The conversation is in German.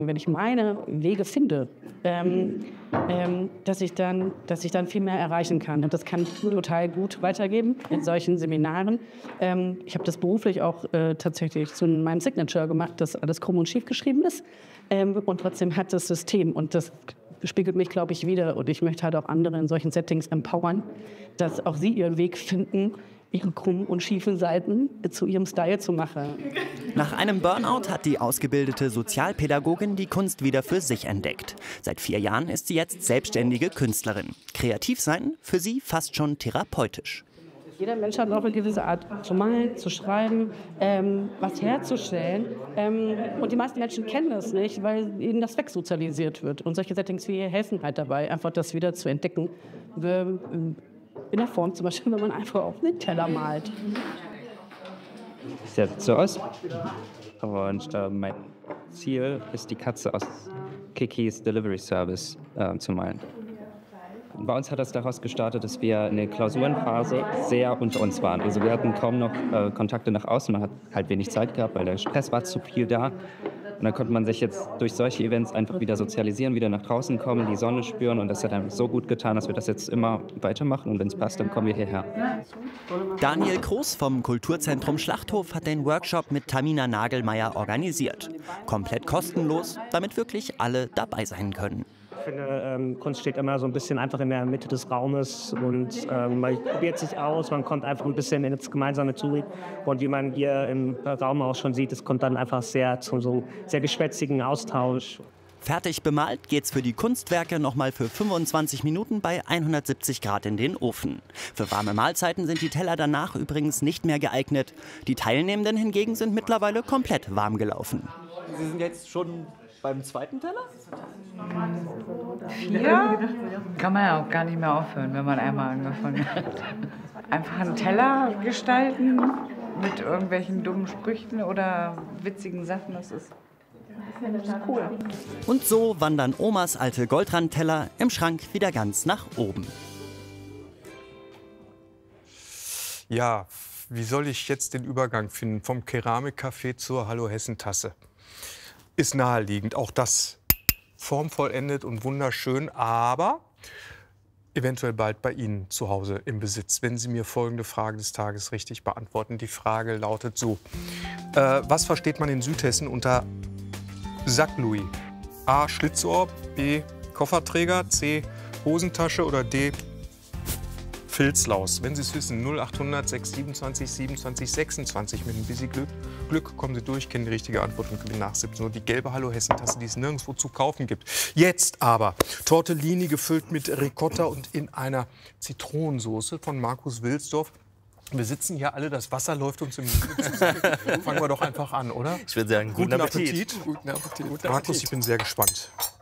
Wenn ich meine Wege finde, dass ich dann viel mehr erreichen kann. Und das kann ich total gut weitergeben in solchen Seminaren. Ich habe das beruflich auch tatsächlich zu meinem Signature gemacht, dass alles krumm und schief geschrieben ist. Und trotzdem hat das System, und das spiegelt mich, glaube ich, wider. Und ich möchte halt auch andere in solchen Settings empowern, dass auch sie ihren Weg finden, ihre krummen und schiefen Seiten zu ihrem Style zu machen. Nach einem Burnout hat die ausgebildete Sozialpädagogin die Kunst wieder für sich entdeckt. Seit 4 Jahren ist sie jetzt selbstständige Künstlerin. Kreativ sein, für sie fast schon therapeutisch. Jeder Mensch hat auch eine gewisse Art zu malen, zu schreiben, was herzustellen. Und die meisten Menschen kennen das nicht, weil ihnen das wegsozialisiert wird. Und solche Settings wie hier helfen halt dabei, einfach das wieder zu entdecken. In der Form zum Beispiel, wenn man einfach auf einen Teller malt. Sieht so aus. Und mein Ziel ist, die Katze aus Kikis Delivery Service zu malen. Bei uns hat das daraus gestartet, dass wir in der Klausurenphase sehr unter uns waren. Also wir hatten kaum noch Kontakte nach außen, man hat halt wenig Zeit gehabt, weil der Stress war zu viel da. Und dann konnte man sich jetzt durch solche Events einfach wieder sozialisieren, wieder nach draußen kommen, die Sonne spüren. Und das hat einem so gut getan, dass wir das jetzt immer weitermachen. Und wenn es passt, dann kommen wir hierher. Daniel Kroos vom Kulturzentrum Schlachthof hat den Workshop mit Tamina Nagelmeier organisiert. Komplett kostenlos, damit wirklich alle dabei sein können. Ich finde, Kunst steht immer so ein bisschen einfach in der Mitte des Raumes und man probiert sich aus, man kommt einfach ein bisschen ins gemeinsame Tun. Und wie man hier im Raum auch schon sieht, es kommt dann einfach zu so sehr geschwätzigen Austausch. Fertig bemalt geht's für die Kunstwerke nochmal für 25 Minuten bei 170 Grad in den Ofen. Für warme Mahlzeiten sind die Teller danach übrigens nicht mehr geeignet. Die Teilnehmenden hingegen sind mittlerweile komplett warm gelaufen. Sie sind jetzt schon beim zweiten Teller? Ja, kann man ja auch gar nicht mehr aufhören, wenn man einmal angefangen hat. Einfach einen Teller gestalten mit irgendwelchen dummen Sprüchen oder witzigen Sachen, das ist cool. Und so wandern Omas alte Goldrandteller im Schrank wieder ganz nach oben. Ja, wie soll ich jetzt den Übergang finden vom Keramikcafé zur Hallo Hessen-Tasse? Ist naheliegend, auch das formvollendet und wunderschön, aber eventuell bald bei Ihnen zu Hause im Besitz, wenn Sie mir folgende Frage des Tages richtig beantworten. Die Frage lautet so: Was versteht man in Südhessen unter Sacklouis? A. Schlitzohr, B. Kofferträger, C. Hosentasche oder D. Filzlaus. Wenn Sie es wissen, 0800 627 27 26. Mit ein bisschen Glück kommen Sie durch, kennen die richtige Antwort und gewinnen nach 17 Uhr die gelbe Hallo Hessen-Tasse, die es nirgendwo zu kaufen gibt. Jetzt aber Tortellini gefüllt mit Ricotta und in einer Zitronensoße von Markus Wilsdorf. Wir sitzen hier alle, das Wasser läuft uns im Mund zusammen. Fangen wir doch einfach an, oder? Ich würde sagen, guten Appetit. Guten Appetit. Markus, ich bin sehr gespannt.